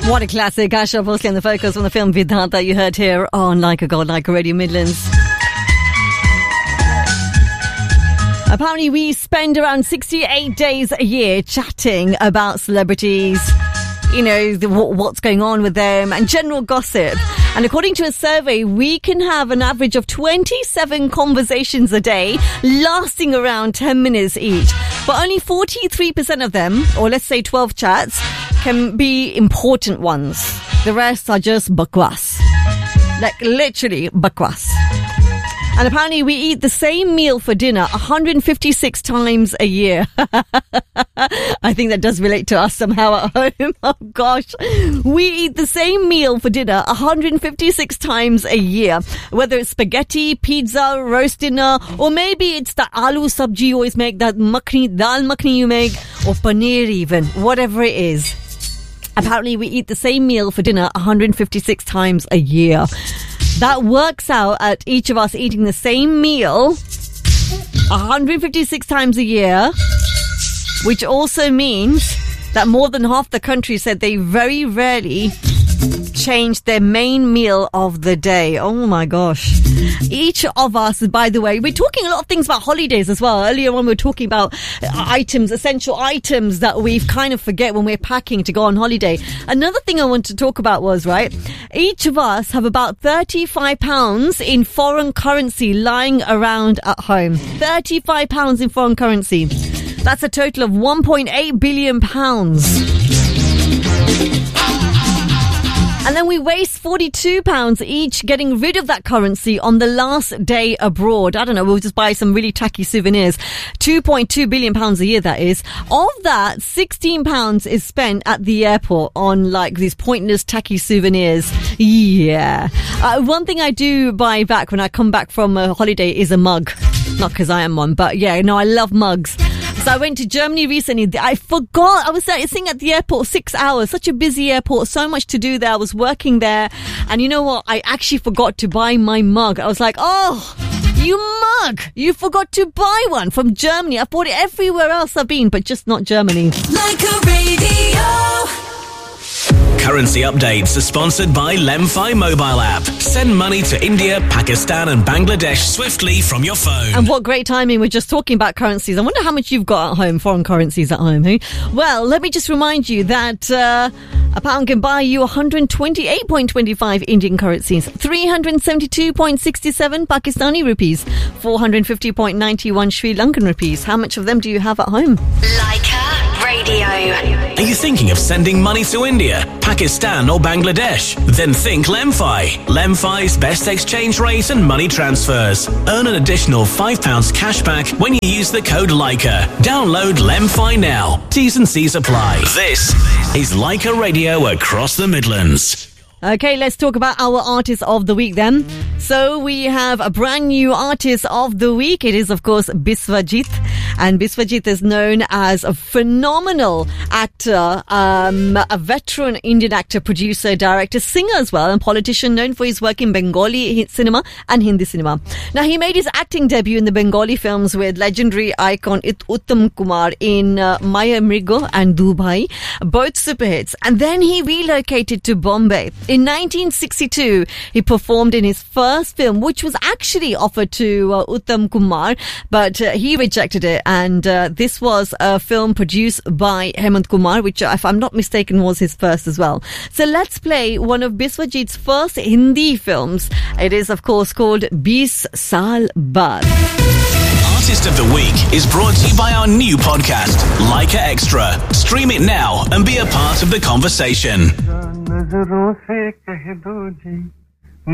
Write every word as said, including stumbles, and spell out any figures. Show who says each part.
Speaker 1: What a classic. Asha Vosley and the Focus from the film Vidhanta you heard here on Like a God, Like a Radio Midlands. Apparently we spend around sixty-eight days a year chatting about celebrities, you know, the, what's going on with them and general gossip. And according to a survey, we can have an average of twenty-seven conversations a day, lasting around ten minutes each. But only forty-three percent of them, or let's say twelve chats, can be important ones. The rest are just bakwas. Like literally bakwas. And apparently we eat the same meal for dinner one hundred fifty-six times a year. I think that does relate to us somehow at home. Oh gosh. We eat the same meal for dinner one hundred fifty-six times a year. Whether it's spaghetti, pizza, roast dinner, or maybe it's the aloo sabji you always make, that makhni, dal makhni you make, or paneer even, whatever it is. Apparently we eat the same meal for dinner one hundred fifty-six times a year. That works out at each of us eating the same meal one hundred fifty-six times a year, which also means that more than half the country said they very rarely change their main meal of the day. Oh my gosh. Each of us, by the way, we're talking a lot of things about holidays as well. Earlier on we were talking about items, essential items that we kind of forget when we're packing to go on holiday. Another thing I wanted to talk about was, right, each of us have about thirty-five pounds in foreign currency lying around at home. thirty-five pounds in foreign currency. That's a total of one point eight billion pounds. And then we waste forty-two pounds each getting rid of that currency on the last day abroad. I don't know, we'll just buy some really tacky souvenirs. two point two billion pounds a year, that is. Of that, sixteen pounds is spent at the airport on like these pointless tacky souvenirs. Yeah. Uh, one thing I do buy back when I come back from a holiday is a mug. Not because I am one, but yeah, no, I love mugs. So I went to Germany recently. I forgot. I was sitting at the airport six hours. Such a busy airport. So much to do there. I was working there. And you know what? I actually forgot to buy my mug. I was like, oh, you mug. You forgot to buy one from Germany. I've bought it everywhere else I've been, but just not Germany.
Speaker 2: Like a radio.
Speaker 3: Currency updates are sponsored by Lemfi mobile app. Send money to India, Pakistan and Bangladesh swiftly from your phone.
Speaker 1: And what great timing. We're just talking about currencies. I wonder how much you've got at home, foreign currencies at home. Hey? Well, let me just remind you that uh, a pound can buy you one hundred twenty-eight point two five Indian currencies, three hundred seventy-two point six seven Pakistani rupees, four hundred fifty point nine one Sri Lankan rupees. How much of them do you have at home?
Speaker 2: Leica Radio.
Speaker 3: Are you thinking of sending money to India, Pakistan or Bangladesh? Then think Lemfi. Lemfi's best exchange rate and money transfers. Earn an additional five pounds cash back when you use the code Leica. Download Lemfi now. T's and C's apply. This is Leica Radio across the Midlands.
Speaker 1: Okay, let's talk about our artist of the week then. So we have a brand new artist of the week. It is, of course, Biswajit. And Biswajit is known as a phenomenal actor, um, a veteran Indian actor, producer, director, singer as well, and politician known for his work in Bengali cinema and Hindi cinema. Now, he made his acting debut in the Bengali films with legendary icon Uttam Kumar in uh, Maya Mrigo and Dubai, both super hits. And then he relocated to Bombay. In nineteen sixty-two, he performed in his first film, which was actually offered to uh, Uttam Kumar, but uh, he rejected it. And uh, this was a film produced by Hemant Kumar, which, uh, if I'm not mistaken, was his first as well. So let's play one of Biswajit's first Hindi films. It is, of course, called Bees Saal Baad.
Speaker 3: Artist of the Week is brought to you by our new podcast, Leica Extra. Stream it now and be a part of the conversation.
Speaker 4: नजरों से कह दो जी